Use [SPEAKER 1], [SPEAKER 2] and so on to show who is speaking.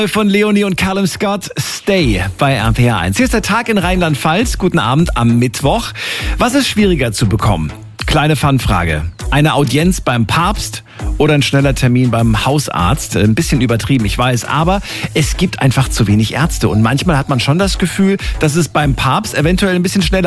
[SPEAKER 1] Von Leonie und Callum Scott, Stay bei RPR 1. Hier ist der Tag in Rheinland-Pfalz. Guten Abend am Mittwoch. Was ist schwieriger zu bekommen? Kleine Fanfrage. Eine Audienz beim Papst oder ein schneller Termin beim Hausarzt? Ein bisschen übertrieben, ich weiß, aber es gibt einfach zu wenig Ärzte. Und manchmal hat man schon das Gefühl, dass es beim Papst eventuell ein bisschen schneller